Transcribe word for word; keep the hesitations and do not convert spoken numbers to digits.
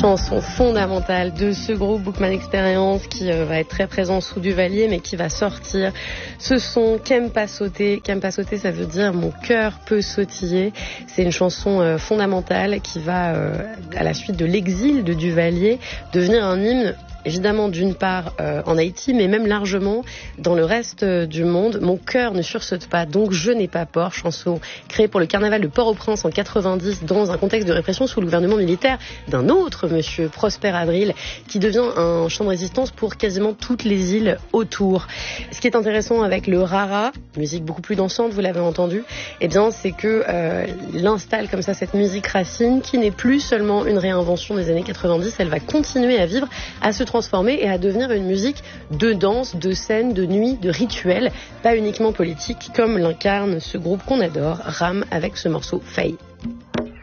Chanson fondamentale de ce groupe Bookman Experience qui euh, va être très présent sous Duvalier mais qui va sortir ce son Qu'aime pas sauter. Qu'aime pas sauter, ça veut dire mon cœur peut sautiller. C'est une chanson euh, fondamentale qui va, euh, à la suite de l'exil de Duvalier, devenir un hymne. Évidemment, d'une part euh, en Haïti, mais même largement dans le reste euh, du monde. Mon cœur ne sursaute pas, donc je n'ai pas peur. Chanson créée pour le carnaval de Port-au-Prince en quatre-vingt-dix, dans un contexte de répression sous le gouvernement militaire d'un autre monsieur, Prosper Avril, qui devient un champ de résistance pour quasiment toutes les îles autour. Ce qui est intéressant avec le rara, musique beaucoup plus dansante, vous l'avez entendu, eh bien, c'est que euh, il installe comme ça cette musique racine qui n'est plus seulement une réinvention des années quatre-vingt-dix, elle va continuer à vivre, à se transformer et à devenir une musique de danse, de scène, de nuit, de rituel, pas uniquement politique, comme l'incarne ce groupe qu'on adore, Ram, avec ce morceau Faye.